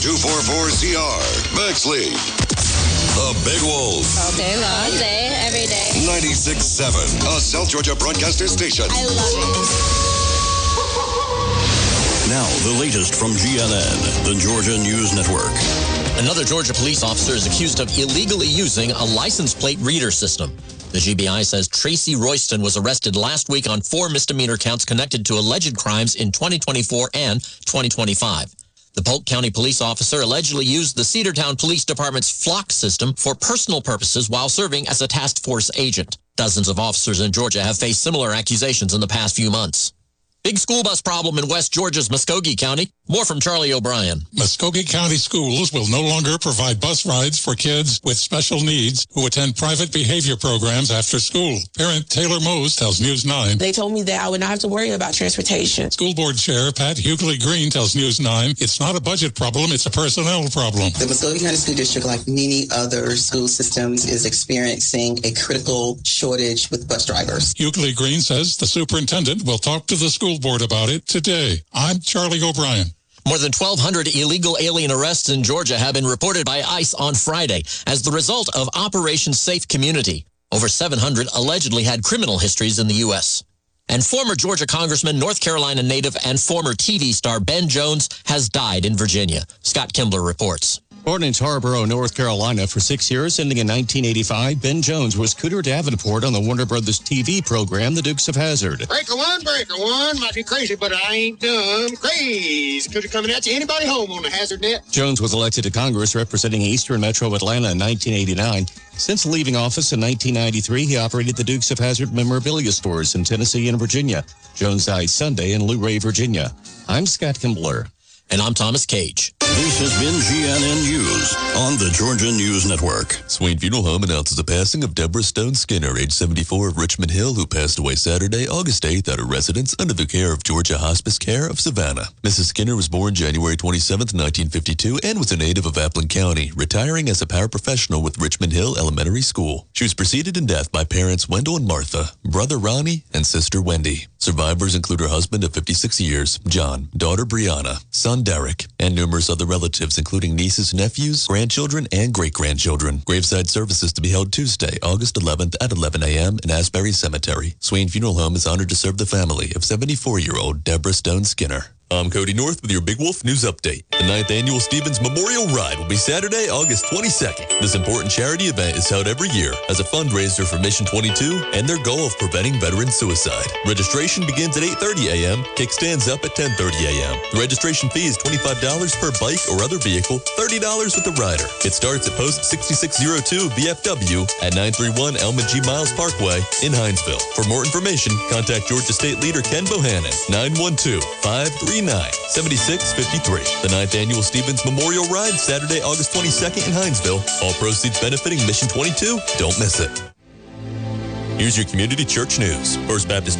244CR. Bexley. The Big Wolf. All day long. All day, every day. 96.7. A South Georgia broadcaster station. I love it. Now, the latest from GNN, the Georgia News Network. Another Georgia police officer is accused of illegally using a license plate reader system. The GBI says Tracy Royston was arrested last week on 4 misdemeanor counts connected to alleged crimes in 2024 and 2025. The Polk County police officer allegedly used the Cedartown Police Department's Flock system for personal purposes while serving as a task force agent. Dozens of officers in Georgia have faced similar accusations in the past few months. Big school bus problem in West Georgia's Muskogee County. More from Charlie O'Brien. Muskogee County schools will no longer provide bus rides for kids with special needs who attend private behavior programs after school. Parent Taylor Mose tells News 9. They told me that I would not have to worry about transportation. School board chair Pat Hughley Green tells News 9 it's not a budget problem, it's a personnel problem. The Muskogee County School District, like many other school systems, is experiencing a critical shortage with bus drivers. Hughley Green says the superintendent will talk to the school board about it today. I'm Charlie O'Brien. More than 1,200 illegal alien arrests in Georgia have been reported by ICE on Friday as the result of Operation Safe Community. Over 700 allegedly had criminal histories in the U.S. And former Georgia Congressman, North Carolina native, and former TV star Ben Jones has died in Virginia. Scott Kimbler reports. Born in Tarboro, North Carolina for 6 years, ending in 1985, Ben Jones was Cooter Davenport on the Warner Brothers TV program, The Dukes of Hazzard. Breaker one, might be crazy, but I ain't dumb. Crazy. Cooter coming at you. Anybody home on the Hazard net? Jones was elected to Congress representing Eastern Metro Atlanta in 1989. Since leaving office in 1993, he operated the Dukes of Hazzard memorabilia stores in Tennessee and Virginia. Jones died Sunday in Luray, Virginia. I'm Scott Kimbler. And I'm Thomas Cage. This has been GNN News on the Georgia News Network. Swain Funeral Home announces the passing of Deborah Stone Skinner, age 74, of Richmond Hill, who passed away Saturday, August 8th, at her residence under the care of Georgia Hospice Care of Savannah. Mrs. Skinner was born January 27, 1952, and was a native of Appling County, retiring as a paraprofessional with Richmond Hill Elementary School. She was preceded in death by parents Wendell and Martha, brother Ronnie, and sister Wendy. Survivors include her husband of 56 years, John, daughter Brianna, son Derek, and numerous other relatives, including nieces, nephews, grandchildren, and great-grandchildren. Graveside services to be held Tuesday, August 11th at 11 a.m. in Asbury Cemetery. Swain Funeral Home is honored to serve the family of 74-year-old Deborah Stone Skinner. I'm Cody North with your Big Wolf News Update. The 9th Annual Stevens Memorial Ride will be Saturday, August 22nd. This important charity event is held every year as a fundraiser for Mission 22 and their goal of preventing veteran suicide. Registration begins at 8:30 a.m., kickstands up at 10:30 a.m. The registration fee is $25 per bike or other vehicle, $30 with a rider. It starts at Post 6602 VFW at 931 Elma G. Miles Parkway in Hinesville. For more information, contact Georgia State Leader Ken Bohannon, 912-539-7653. The 9th Annual Stevens Memorial Ride, Saturday, August 22nd in Hinesville. All proceeds benefiting Mission 22. Don't miss it. Here's your community church news. First Baptist